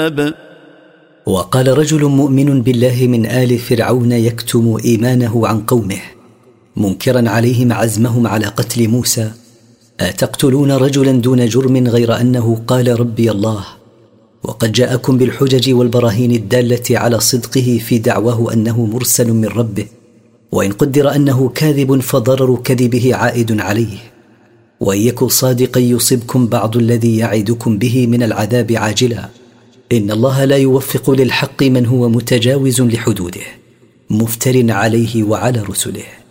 الكتاب. وقال رجل مؤمن بالله من آل فرعون يكتم إيمانه عن قومه منكرا عليهم عزمهم على قتل موسى: أتقتلون رجلا دون جرم غير أنه قال ربي الله، وقد جاءكم بالحجج والبراهين الدالة على صدقه في دعواه أنه مرسل من ربه، وإن قدر أنه كاذب فضرر كذبه عائد عليه، وإن يكن صادقا يصبكم بعض الذي يعدكم به من العذاب عاجلا. إن الله لا يوفق للحق من هو متجاوز لحدوده مفتر عليه وعلى رسله.